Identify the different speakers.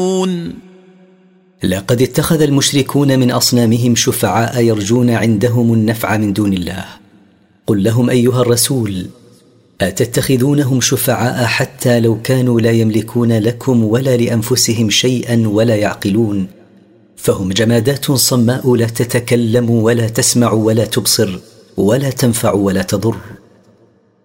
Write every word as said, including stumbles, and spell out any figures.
Speaker 1: لقد اتخذ المشركون من أصنامهم شفعاء يرجون عندهم النفع من دون الله. قل لهم أيها الرسول: أتتخذونهم شفعاء حتى لو كانوا لا يملكون لكم ولا لأنفسهم شيئا ولا يعقلون، فهم جمادات صماء لا تتكلم ولا تسمع ولا تبصر ولا تنفع ولا تضر.